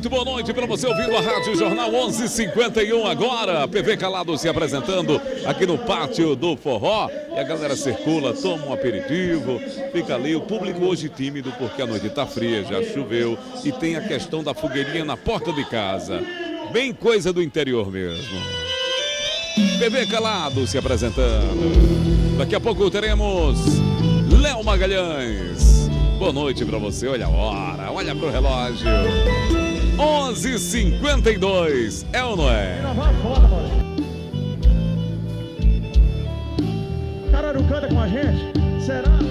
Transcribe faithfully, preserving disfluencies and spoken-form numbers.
muito boa noite para você ouvindo a Rádio Jornal onze e cinquenta e um agora. P V Calado se apresentando aqui no pátio do Forró. E a galera circula, toma um aperitivo, fica ali. O público hoje tímido porque a noite está fria, já choveu. E tem a questão da fogueirinha na porta de casa. Bem coisa do interior mesmo. P V Calado se apresentando. Daqui a pouco teremos Léo Magalhães. Boa noite pra você, olha a hora, olha pro relógio. onze e cinquenta e dois, é ou não é? O cara não canta com a gente? Será?